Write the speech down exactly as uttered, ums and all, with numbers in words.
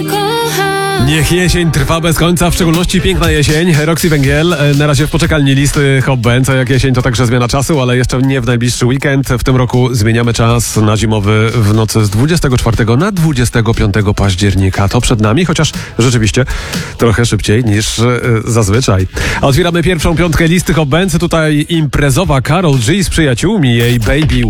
Niech jesień trwa bez końca, w szczególności piękna jesień. Roxy Węgiel na razie w poczekalni listy Hot Band. Co jak jesień to także zmiana czasu, ale jeszcze nie w najbliższy weekend. W tym roku zmieniamy czas na zimowy w nocy z dwudziestego czwartego na dwudziestego piątego października. To przed nami, chociaż rzeczywiście trochę szybciej niż e, zazwyczaj. A otwieramy pierwszą piątkę listy Hot Band. Tutaj imprezowa Karol G z przyjaciółmi, jej Baby